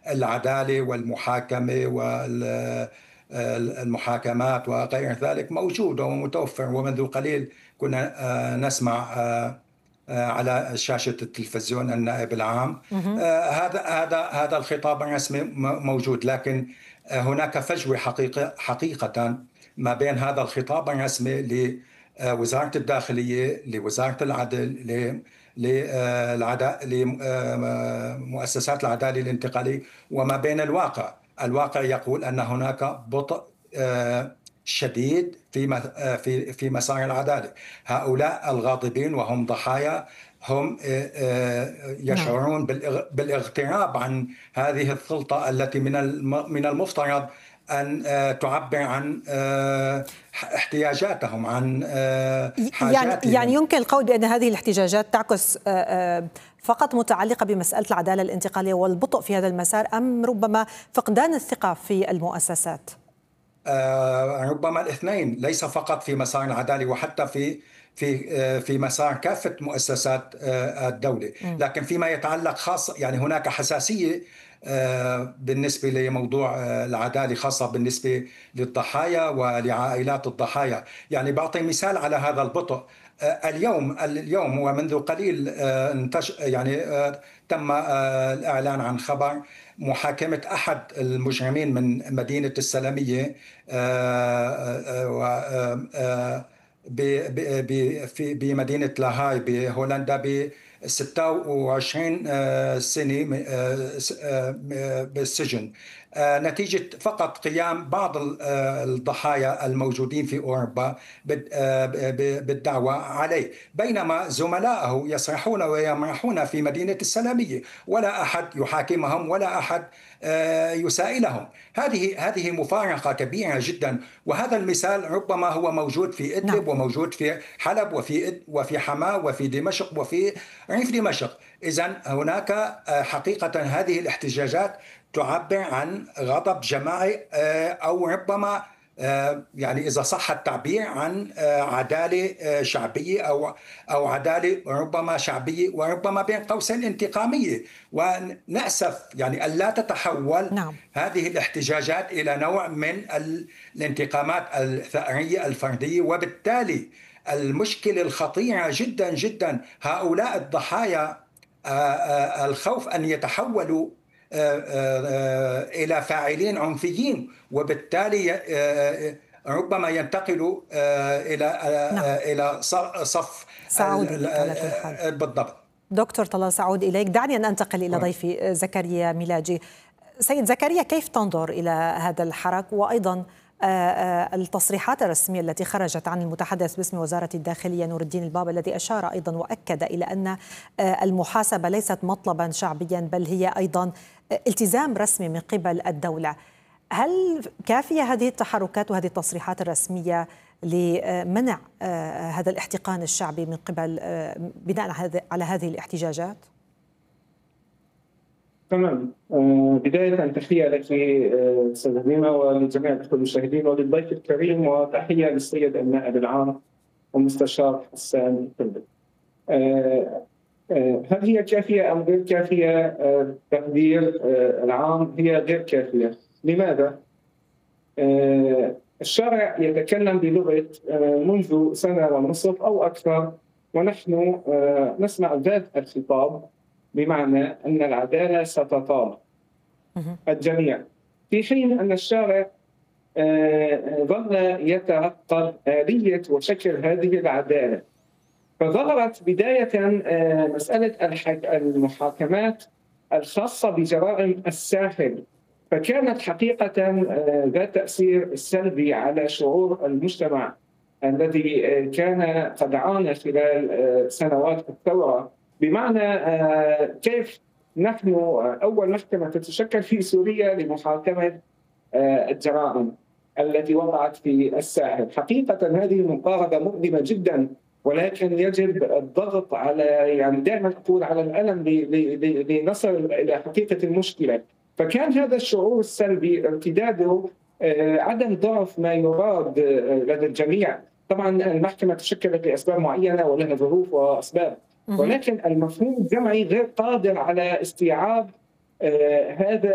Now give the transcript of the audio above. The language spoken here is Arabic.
العدالة والمحاكمة والمحاكمات وغير ذلك موجود ومتوفر. ومنذ قليل كنا نسمع على شاشة التلفزيون النائب العام هذا الخطاب الرسمي موجود، لكن هناك فجوة حقيقة ما بين هذا الخطاب الرسمي لوزارة الداخلية، لوزارة العدل، لمؤسسات العدالة الانتقالية، وما بين الواقع. الواقع يقول أن هناك بطء شديد في مسار العدالة. هؤلاء الغاضبين وهم ضحايا هم يشعرون بالاغتراب عن هذه السلطة التي من المفترض أن تعبر عن احتياجاتهم، عن حاجاتهم. يعني يمكن القول بأن هذه الاحتجاجات تعكس فقط متعلقة بمسألة العدالة الانتقالية والبطء في هذا المسار، أم ربما فقدان الثقة في المؤسسات؟ ربما الاثنين، ليس فقط في مسار العدالة وحتى في مسار كافة مؤسسات الدولة، لكن فيما يتعلق خاصة يعني هناك حساسية بالنسبة لموضوع العدالة، خاصة بالنسبة للضحايا ولعائلات الضحايا. يعني بعطي مثال على هذا البطء. اليوم ومنذ قليل تم الإعلان عن خبر محاكمة أحد المجرمين من مدينة السلمية بمدينة لاهاي بهولندا ب 26 سنة بالسجن، نتيجة فقط قيام بعض الضحايا الموجودين في أوروبا بالدعوة عليه، بينما زملائه يسرحون ويمرحون في مدينة السلمية ولا أحد يحاكمهم ولا أحد يسائلهم. هذه مفارقة كبيرة جدا، وهذا المثال ربما هو موجود في إدلب وموجود في حلب وفي حماة وفي دمشق وفي ريف دمشق. إذن هناك حقيقة هذه الاحتجاجات تعبر عن غضب جماعي، أو ربما يعني إذا صح التعبير عن عدالة شعبية أو عدالة ربما شعبية وربما بين قوسين انتقامية. ونأسف يعني ألا تتحول هذه الاحتجاجات إلى نوع من الانتقامات الثأرية الفردية، وبالتالي المشكلة الخطيرة جدا جدا هؤلاء الضحايا الخوف أن يتحولوا إلى فاعلين عنفيين، وبالتالي ربما ينتقلوا إلى صف سأعود بالضبط. دكتور طلال سأعود إليك. دعني أن أنتقل إلى ضيفي زكريا ميلاجي. سيد زكريا، كيف تنظر إلى هذا الحراك وأيضا التصريحات الرسمية التي خرجت عن المتحدث باسم وزارة الداخلية نور الدين البابا، الذي أشار أيضا وأكد إلى أن المحاسبة ليست مطلبا شعبيا بل هي أيضا التزام رسمي من قبل الدولة؟ هل كافية هذه التحركات وهذه التصريحات الرسمية لمنع هذا الاحتقان الشعبي من قبل بناء على هذه الاحتجاجات؟ تمام. بداية تحية لك أستاذ هبيمة ولجميع المشاهدين وللضيف الكريم، وتحية للسيد النائب العام والمستشار حسان الكندي. هل هي كافية أم غير كافية؟ التقدير العام هي غير كافية. لماذا؟ الشارع يتكلم بلغة منذ سنة ونصف أو أكثر، ونحن نسمع ذات الخطاب، بمعنى أن العدالة ستطال الجميع، في حين أن الشارع ظل يترقب آلية وشكل هذه العدالة. فظهرت بداية مسألة المحاكمات الخاصة بجرائم الساحل، فكانت حقيقة ذات تأثير سلبي على شعور المجتمع الذي كان قد عانى خلال سنوات الثورة. بمعنى كيف نحن أول محكمة تتشكل في سوريا لمحاكمة الجرائم التي وقعت في الساحل. حقيقة هذه مقاربة مؤلمة جدا، ولكن يجب الضغط على، يعني دائما أقول، على الألم لنصل إلى حقيقة المشكلة. فكان هذا الشعور السلبي ارتداده عدم ضعف ما يراد لدى الجميع. طبعا المحكمة تشكلت لأسباب معينة ولها ظروف وأسباب، ولكن المفهوم الجمعي غير قادر على استيعاب هذا